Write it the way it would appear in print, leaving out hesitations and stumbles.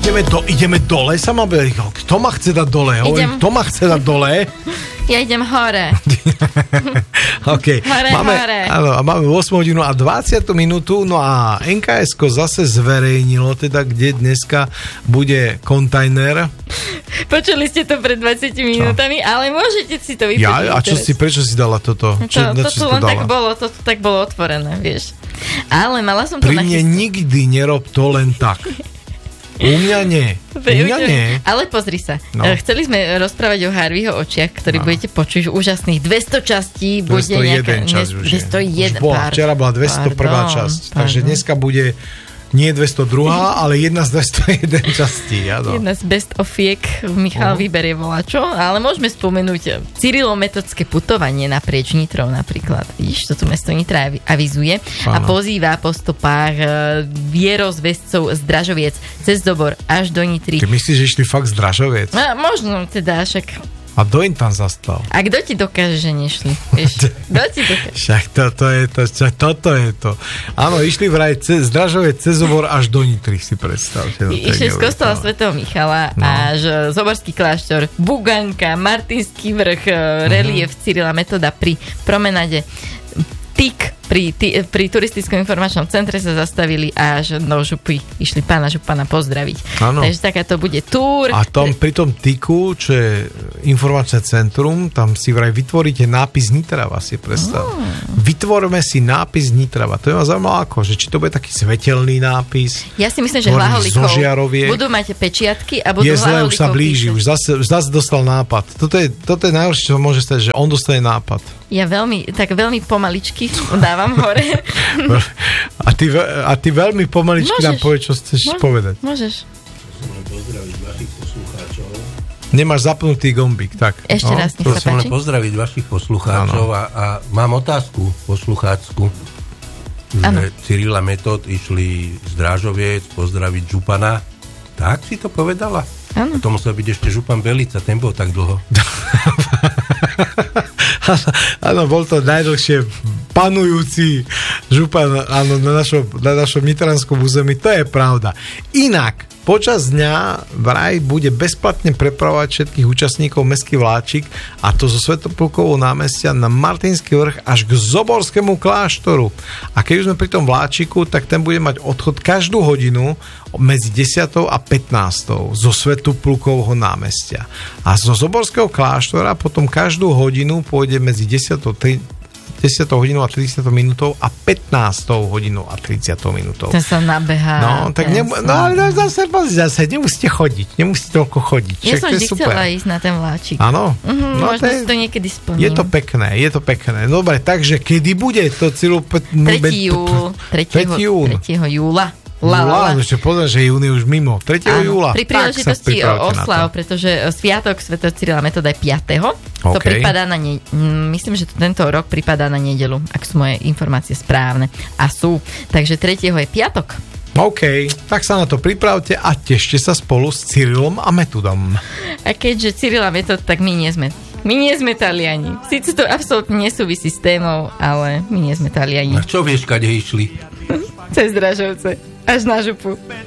ideme dole, sama kto ma chce dať dole? Kto ma chce dať dole? Ja idem hore. OK. Hore. Áno, a máme 8 hodinu a 20 minútu, no a NKS-ko zase zverejnilo, teda kde dneska bude kontajner. Počuli ste to pred 20 minútami, ale môžete si to vypočuť. Ja? A prečo si dala toto? To len tak bolo otvorené, vieš. Ale mala som to pri mne nikdy nerob to len tak. U mňa nie. Ale pozri sa. No. Chceli sme rozprávať o Harveyho očiach, ktorý budete počuť úžasných 200 častí. 201 časť už je. 201. Včera bola 201. časť. Takže dneska bude nie 202, ale jedna z 201 častí. Jedna z best ofiek. Michal vyberie volačo, ale môžeme spomenúť Cyrilometodské putovanie naprieč Nitrou napríklad. Vidíš, to tu mesto Nitra avizuje a pozýva po stopách vierozvescov z Dražoviec cez Dobor až do Nitry. Ty myslíš, že išli fakt z Dražoviec? Možno teda, však... A kto im tam zastal? A kto ti dokáže, že nešli? Kto ti dokáže? Však toto je to. Áno, išli vraj z Dražovej cez Obor až do Nitry, si predstavte. Išli z kostola svätého Michala až Zoborský kláštor, Buganka, Martinský vrch, relief Cyrila Metoda pri promenade TIK. Pri turistickom informačnom centre sa zastavili a až do Župy išli pána Župana pozdraviť. Ano. Takže takáto bude túr. A tam pri tom TIKu, čo je informačné centrum, tam si vraj vytvoríte nápis Nitrava, si predstav. Vytvorme si nápis Nitrava. To je ma zaujímavé ako, že či to bude taký svetelný nápis. Ja si myslím, že hlaholíkov budú mať pečiatky a budú hlaholíkov už sa blíži, už zase dostal nápad. Toto je najhoršie, čo môže stať, že on dostane nápad. Ja veľmi pomaličky dávam hore. A ty veľmi pomaličky nám povie, čo chceš povedať. Môžeš. Pozdraviť vašich poslucháčov. Nemáš zapnutý gombík, tak. Ešte raz, nech sa páči. Pozdraviť vašich poslucháčov a mám otázku posluchácku. Cyrila Metod išli z Drážoviec pozdraviť župana. Tak si to povedala? Áno. A to musel byť ešte župan Belica, ten bol tak dlho. Áno, bol to najdlhšie panujúci župan na našom nitranskom území, to je pravda. Inak, počas dňa vraj bude bezplatne prepravovať všetkých účastníkov mestský vláčik, a to zo Svätoplukovho námestia na Martinský vrch až k Zoborskému kláštoru. A keď už sme pri tom vláčiku, tak ten bude mať odchod každú hodinu medzi 10. a 15. zo Svätoplukovho námestia. A zo Zoborského kláštora potom každú hodinu pôjde medzi 10. hodinou a 30 minútou a 15 hodinou a 30 minútou. To sa nabehá. No, tak zase nemusíte chodiť. Nemusíte toľko chodiť. Ja som vždy chcela ísť na ten vláčik. Áno. Možno si to niekedy splním. Je to pekné. Dobre, takže kedy bude to cieľu... 3. júla. Ešte pozor, že jún je už mimo. 3. júla. Pri príležitosti oslav, pretože sviatok svätého Cyrila Metoda je 5. To pripadá na myslím, že to tento rok pripadá na nedeľu, ak sú moje informácie správne. A sú. Takže 3. je piatok. OK, tak sa na to pripravte a tešte sa spolu s Cyrilom a Metodom. A keďže Cyril a Metod, tak my nie sme Taliani. Sice to absolútne nesúvisí s témou, ale my nie sme Taliani. A čo vieš, kade išli? Cez Dražovce. Až na Župu.